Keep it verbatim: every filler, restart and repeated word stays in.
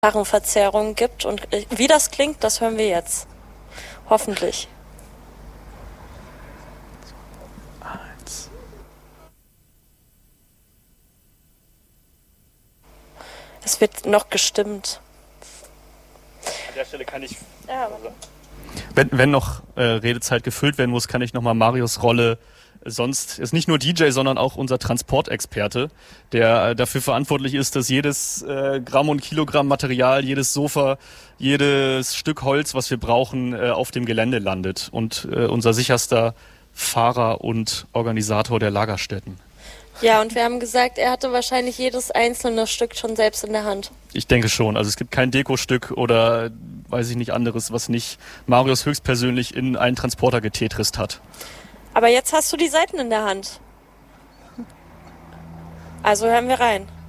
Verzerrung gibt. Und wie das klingt, das hören wir jetzt. Hoffentlich. Eins. Es wird noch gestimmt. An der Stelle kann ich... Ja, wenn, wenn noch äh, Redezeit gefüllt werden muss, kann ich nochmal Marios Rolle... Sonst ist nicht nur D J, sondern auch unser Transportexperte, der dafür verantwortlich ist, dass jedes äh, Gramm und Kilogramm Material, jedes Sofa, jedes Stück Holz, was wir brauchen, äh, auf dem Gelände landet. Und äh, unser sicherster Fahrer und Organisator der Lagerstätten. Ja, und wir haben gesagt, er hatte wahrscheinlich jedes einzelne Stück schon selbst in der Hand. Ich denke schon. Also es gibt kein Dekostück oder weiß ich nicht anderes, was nicht Marius höchstpersönlich in einen Transporter getetrist hat. Aber jetzt hast du die Seiten in der Hand. Also hören wir rein.